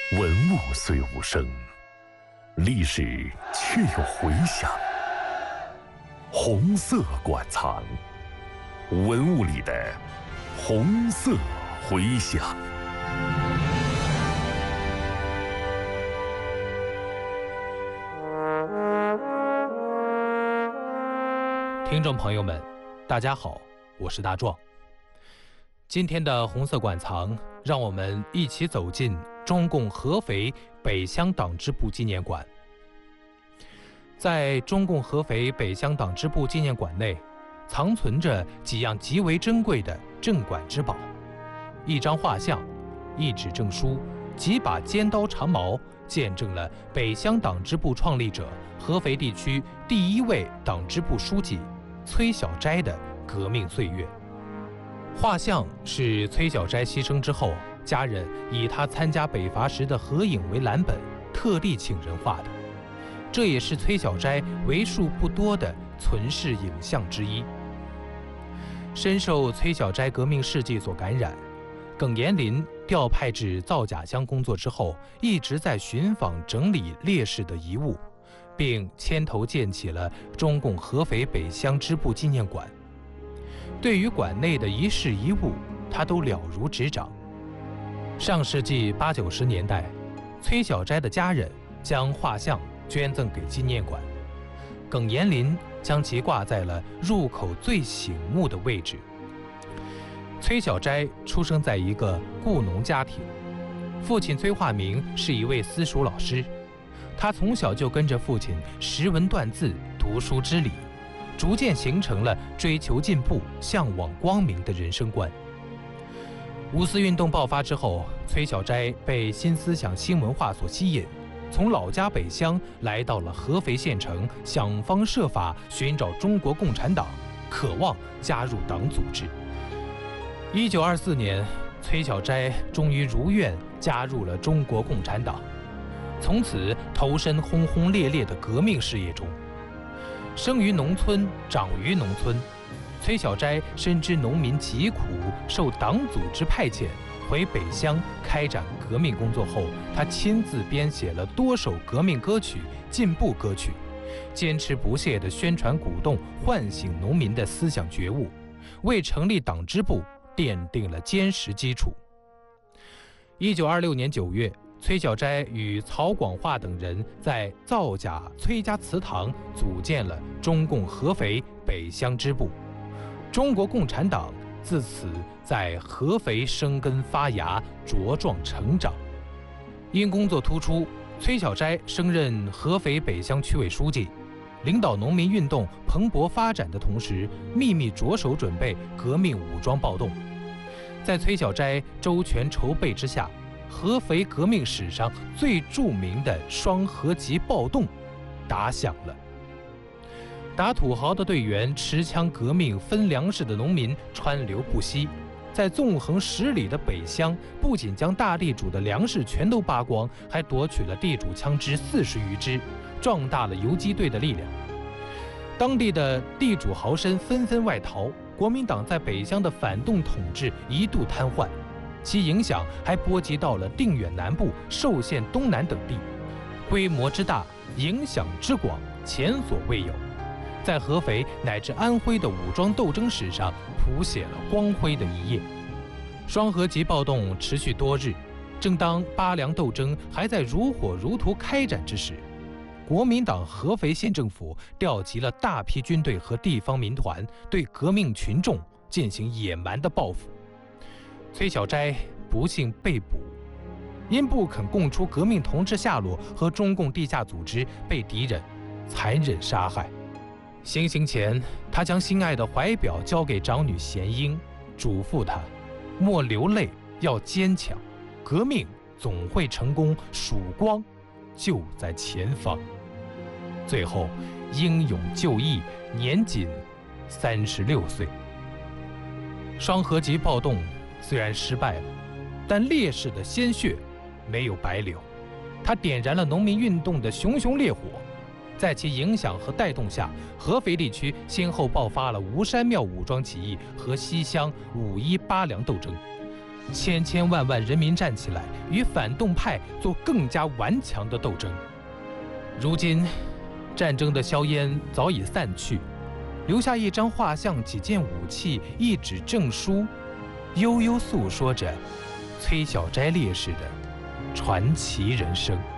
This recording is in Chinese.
文物虽无声，历史却有回响。红色馆藏，文物里的红色回响。 听众朋友们，大家好，我是大壮。今天的红色馆藏，让我们一起走进中共合肥北乡党支部纪念馆。在中共合肥北乡党支部纪念馆内，藏存着几样极为珍贵的镇馆之宝：一张画像、一纸证书、几把尖刀长矛，见证了北乡党支部创立者、合肥地区第一位党支部书记崔小斋的革命岁月。画像是崔小斋牺牲之后，家人以他参加北伐时的合影为蓝本，特地请人画的。这也是崔小斋为数不多的存世影像之一。深受崔小斋革命事迹所感染，耿延林调派至造假乡工作之后，一直在寻访整理烈士的遗物，并牵头建起了中共合肥北乡支部纪念馆。对于馆内的一事一物，他都了如指掌。上世纪80、90年代，崔小斋的家人将画像捐赠给纪念馆，耿延林将其挂在了入口最醒目的位置。崔小斋出生在一个雇农家庭，父亲崔化明是一位私塾老师，他从小就跟着父亲识文断字、读书知礼，逐渐形成了追求进步、向往光明的人生观。五四运动爆发之后，崔小斋被新思想、新文化所吸引，从老家北乡来到了合肥县城，想方设法寻找中国共产党，渴望加入党组织。1924年，崔小斋终于如愿加入了中国共产党，从此投身轰轰烈烈的革命事业中。生于农村，长于农村，崔小斋深知农民疾苦，受党组织派遣回北乡开展革命工作后，他亲自编写了多首革命歌曲、进步歌曲，坚持不懈地宣传鼓动，唤醒农民的思想觉悟，为成立党支部奠定了坚实基础。1926年9月，崔小斋与曹广化等人在造假崔家祠堂组建了中共合肥北乡支部，中国共产党自此在合肥生根发芽，茁壮成长。因工作突出，崔小斋升任合肥北乡区委书记，领导农民运动蓬勃发展的同时，秘密着手准备革命武装暴动。在崔小斋周全筹备之下，合肥革命史上最著名的双河集暴动打响了。打土豪的队员、持枪革命、分粮食的农民川流不息，在纵横10里的北乡，不仅将大地主的粮食全都扒光，还夺取了地主枪支40余支，壮大了游击队的力量。当地的地主豪绅纷纷外逃，国民党在北乡的反动统治一度瘫痪，其影响还波及到了定远南部、寿县东南等地，规模之大，影响之广，前所未有。在合肥乃至安徽的武装斗争史上谱写了光辉的一页。双河集暴动持续多日，正当扒粮斗争还在如火如荼开展之时，国民党合肥县政府调集了大批军队和地方民团，对革命群众进行野蛮的报复。崔小斋不幸被捕，因不肯供出革命同志下落和中共地下组织，被敌人残忍杀害。行刑前，他将心爱的怀表交给长女贤英，嘱咐她莫流泪，要坚强，革命总会成功，曙光就在前方。最后英勇就义，年仅36岁。双河集暴动虽然失败了，但烈士的鲜血没有白流，它点燃了农民运动的熊熊烈火。在其影响和带动下，合肥地区先后爆发了吴山庙武装起义和西乡5·1扒粮斗争。 千千万万人民站起来，与反动派做更加顽强的斗争。如今，战争的硝烟早已散去，留下一张画像、几件武器、一纸证书，悠悠诉说着崔小斋烈士的传奇人生。